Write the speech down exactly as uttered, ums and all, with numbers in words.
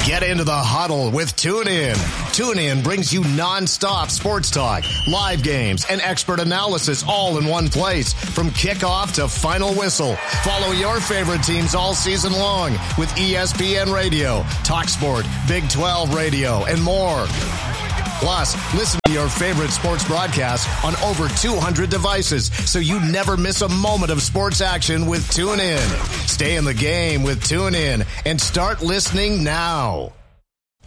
Get into the huddle with TuneIn. TuneIn brings you nonstop sports talk, live games, and expert analysis all in one place from kickoff to final whistle. Follow your favorite teams all season long with E S P N Radio, TalkSport, Big twelve Radio, and more. Plus, listen to your favorite sports broadcasts on over two hundred devices so you never miss a moment of sports action with TuneIn. Stay in the game with TuneIn and start listening now.